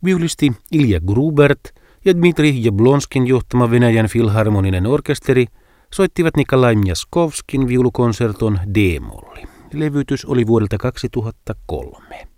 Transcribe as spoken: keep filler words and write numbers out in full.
Viulisti Ilja Grubert ja Dmitri Jablonskin johtama Venäjän filharmoninen orkesteri soittivat Nikolai Mjaskovskin viulukonserton D-molli. Levytys oli vuodelta kaksituhattakolme.